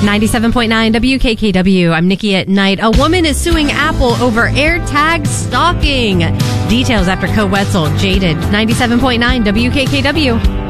97.9 WKKW. I'm Nikki at Night. A woman is suing Apple over AirTag stalking. Details after Co Wetzel. Jaded. 97.9 WKKW.